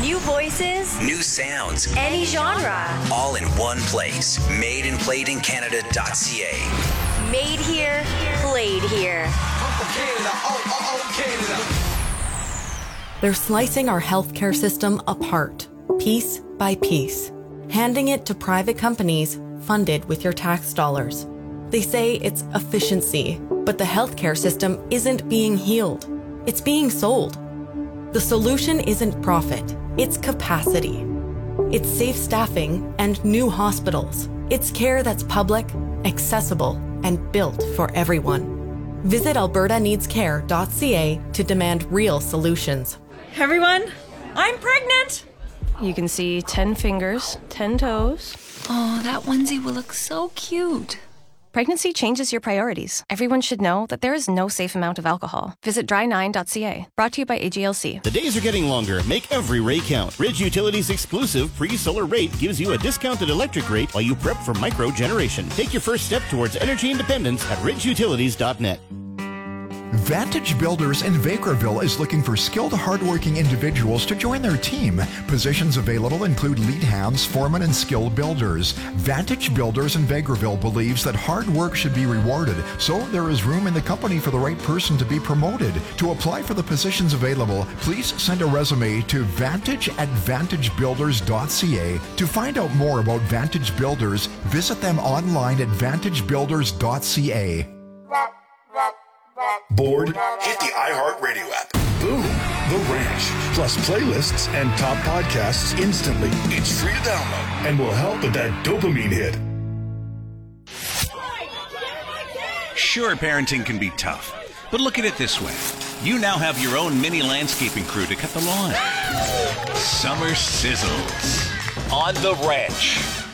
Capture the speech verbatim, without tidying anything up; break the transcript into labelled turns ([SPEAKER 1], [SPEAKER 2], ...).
[SPEAKER 1] New voices,
[SPEAKER 2] new sounds,
[SPEAKER 1] any genre.
[SPEAKER 2] All in one place. made and played in Canada dot c a.
[SPEAKER 1] Made here, played here.
[SPEAKER 3] Canada, oh, oh, oh, Canada.
[SPEAKER 4] They're slicing our healthcare system apart, piece by piece, handing it to private companies funded with your tax dollars. They say it's efficiency, but the healthcare system isn't being healed. It's being sold. The solution isn't profit, it's capacity. It's safe staffing and new hospitals. It's care that's public, accessible, and built for everyone. Visit alberta needs care dot c a to demand real solutions.
[SPEAKER 5] Everyone, I'm pregnant! You can see ten fingers, ten toes.
[SPEAKER 6] Oh, that onesie will look so cute.
[SPEAKER 5] Pregnancy changes your priorities. Everyone should know that there is no safe amount of alcohol. Visit dry nine dot c a. Brought to you by A G L C.
[SPEAKER 7] The days are getting longer. Make every rate count. Ridge Utilities' exclusive pre-solar rate gives you a discounted electric rate while you prep for micro-generation. Take your first step towards energy independence at ridge utilities dot net.
[SPEAKER 8] Vantage Builders in Vegreville is looking for skilled, hardworking individuals to join their team. Positions available include lead hands, foremen, and skilled builders. Vantage Builders in Vegreville believes that hard work should be rewarded, so there is room in the company for the right person to be promoted. To apply for the positions available, please send a resume to vantage at vantage builders dot c a. To find out more about Vantage Builders, visit them online at vantage builders dot c a.
[SPEAKER 9] Bored? Hit the iHeartRadio app. Boom! The Ranch. Plus playlists and top podcasts instantly. It's free to download and will help with that dopamine hit.
[SPEAKER 10] Sure, parenting can be tough, but look at it this way. You now have your own mini landscaping crew to cut the lawn. Summer sizzles on The Ranch.